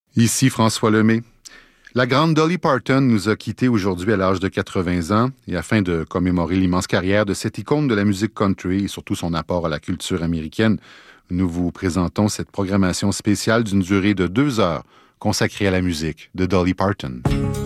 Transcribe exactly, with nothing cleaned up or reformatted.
Ici François Lemay. La grande Dolly Parton nous a quittés aujourd'hui à l'âge de quatre-vingts ans et afin de commémorer l'immense carrière de cette icône de la musique country et surtout son apport à la culture américaine, nous vous présentons cette programmation spéciale d'une durée de deux heures consacrée à la musique de Dolly Parton.